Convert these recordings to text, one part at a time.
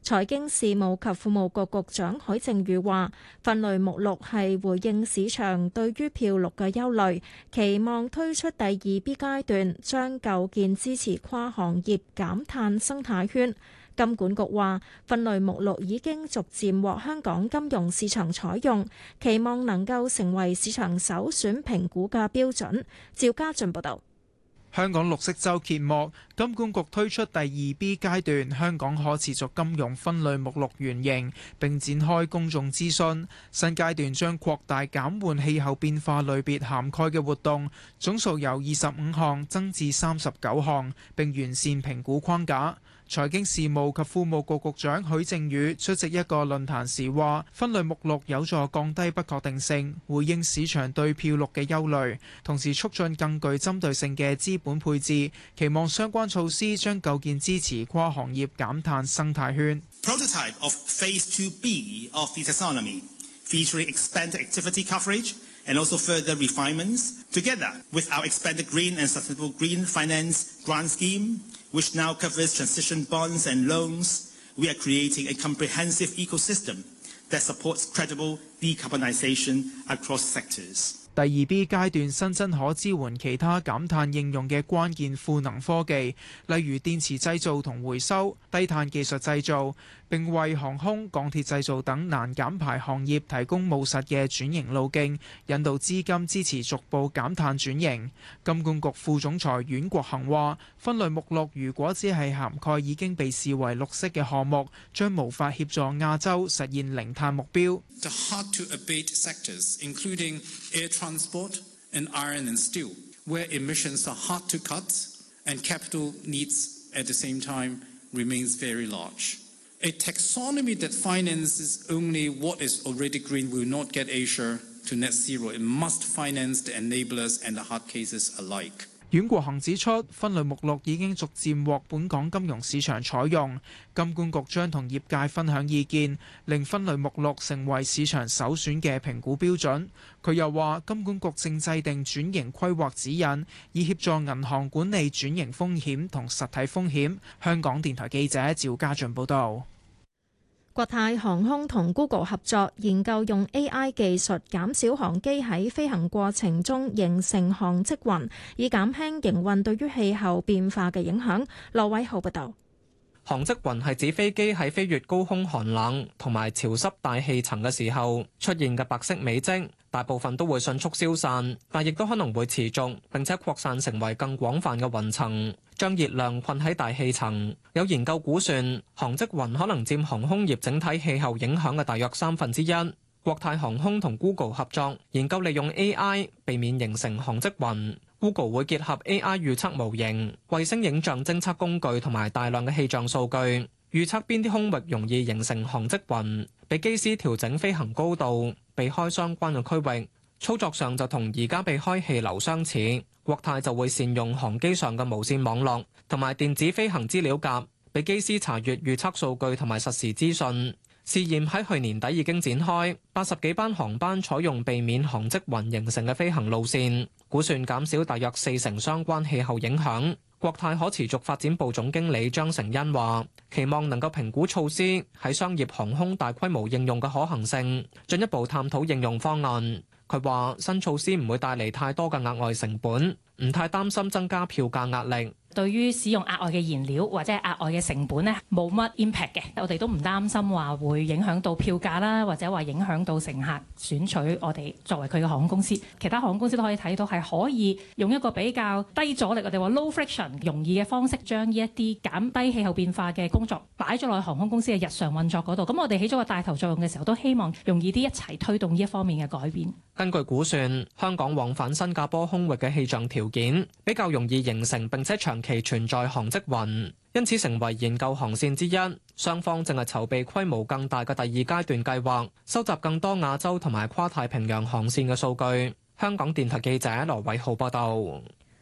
財經事務及庫務局局長許正宇話：分類目錄係回應市場對於漂綠嘅憂慮，期望推出第二 B 階段，將構建支持跨行業減碳生態圈。金管局話，分類目錄已經逐漸獲香港金融市場採用，期望能夠成為市場首選評估嘅標準。趙家俊報導。 香港綠色週揭幕，金管局推出第二 B 階段香港可持續金融分類目錄原型，並展開公眾諮詢。新階段將擴大減緩氣候變化類別涵蓋嘅活動，總數由25項增至39項，並完善評估框架。財經事務及庫務局局長許正宇出席一個論壇時話，分類目錄有助降低不確定性，回應市場對漂綠嘅憂慮，同時促進更具針對性嘅資本配置，期望相關措施將構建支持跨行業減碳生態圈。 Prototype of Phase 2B of the taxonomy, featuring expanded activity coverage and also further refinements, together with our expanded green and sustainable green finance grant scheme, which now covers transition bonds and loans. We are creating a comprehensive ecosystem that supports credible decarbonization across sectors. 第二 B 階段新增可支援其他減碳應用嘅關鍵賦能科技，例如電池製造同回收、低碳技術製造，並為航空、鋼鐵製造等難減排行業提供務實嘅轉型路徑，引導資金支持逐步減碳轉型。金管局副總裁阮國恒話：分類目錄如果只係涵蓋已經被視為綠色嘅項目，將無法協助亞洲實現零碳目標。 The hard-to-abate sectors, including air transport and iron and steel, where emissions are hard to cut and capital needs at the same time remains very large. A taxonomy that finances only what is already green will not get Asia to net zero. It must finance the enablers and the hard cases alike. 阮國恒指出，分類目錄已經逐漸獲本港金融市場採用，金管局將同業界分享意見，令分類目錄成為市場首選嘅評估標準。佢又話，金管局正制定轉型規劃指引，以協助銀行管理轉型風險同實體風險。香港電台記者趙家俊報導。 國泰航空同 Google 合作研究用 AI 技術減少航機喺飛行過程中形成航積雲，以減輕營運對於氣候變化嘅影響。羅偉浩報導。 航積雲係指飛機喺飛越高空寒冷同埋潮濕大氣層嘅時候出現嘅白色尾跡，大部分都會迅速消散，但亦都可能會持續並且擴散成為更廣泛嘅雲層，將熱量困喺大氣層。有研究估算，航積雲可能佔航空業整體氣候影響嘅大約1/3。國泰航空同 Google 合作研究利用 AI 避免形成航積雲。Google 會結合 AI 預測模型、衛星影像偵測工具同埋大量嘅氣象數據，預測邊啲空域容易形成航積雲，俾機師調整飛行高度，避開相關嘅區域。操作上就同而家避開氣流相似。國泰就會善用航機上嘅無線網絡同埋電子飛行資料夾，俾機師查閱預測數據同埋實時資訊。試驗喺去年底已經展開，80幾班航班採用避免航積雲形成嘅飛行路線，估算減少大約40%相關氣候影響。國泰可持續發展部總經理張成恩話：期望能夠評估措施喺商業航空大規模應用嘅可行性，進一步探討應用方案。佢話新措施唔會帶嚟太多嘅額外成本，唔太擔心增加票價壓力。 對於使用額外嘅燃料或者係額外嘅成本呢，冇乜 impact 嘅，我哋都唔擔心話會影響到票價啦，或者話影響到乘客選取我哋作為佢嘅航空公司。其他航空公司都可以睇到係可以用一個比較低阻力，我哋話 low friction 容易嘅方式，將呢一啲減低氣候變化嘅工作擺咗落去航空公司嘅日常運作嗰度。咁我哋起咗個帶頭作用嘅時候，都希望容易啲一齊推動呢一方面嘅改變。 根據估算，香港往返新加坡空域嘅氣象條件比較容易形成並且長期存在航積雲，因此成為研究航線之一。雙方正係籌備規模更大嘅第二階段計劃，收集更多亞洲同埋跨太平洋航線嘅數據。香港電台記者羅偉浩報道。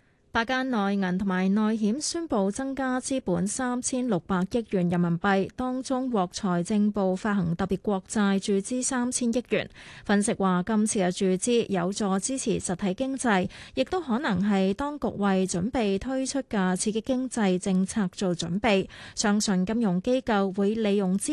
8間內銀同埋內險宣布增加資本3600億元人民幣，當中獲財政部發行特別國債注資3000億元。分析話，今次嘅注資有助支持實體經濟，亦都可能係當局為準備推出嘅刺激經濟政策做準備。相信金融機構會利用資